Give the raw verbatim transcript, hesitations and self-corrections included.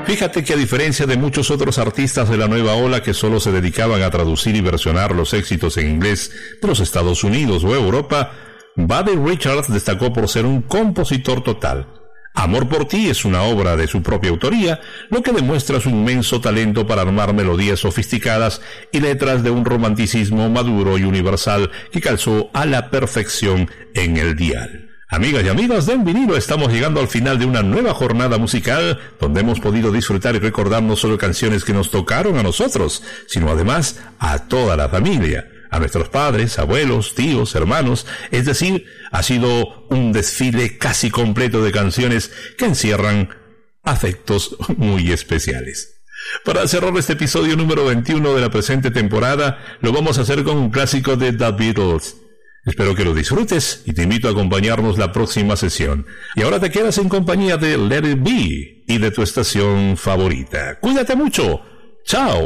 Fíjate que a diferencia de muchos otros artistas de la nueva ola que solo se dedicaban a traducir y versionar los éxitos en inglés de los Estados Unidos o Europa, Buddy Richards destacó por ser un compositor total. Amor por ti es una obra de su propia autoría, lo que demuestra su inmenso talento para armar melodías sofisticadas y letras de un romanticismo maduro y universal que calzó a la perfección en el dial. Amigas y amigos de En Vinilo, estamos llegando al final de una nueva jornada musical donde hemos podido disfrutar y recordar no solo canciones que nos tocaron a nosotros, sino además a toda la familia, a nuestros padres, abuelos, tíos, hermanos. Es decir, ha sido un desfile casi completo de canciones que encierran afectos muy especiales. Para cerrar este episodio número veintiuno de la presente temporada, lo vamos a hacer con un clásico de The Beatles. Espero que lo disfrutes y te invito a acompañarnos la próxima sesión. Y ahora te quedas en compañía de Let It Be y de tu estación favorita. Cuídate mucho. Chao.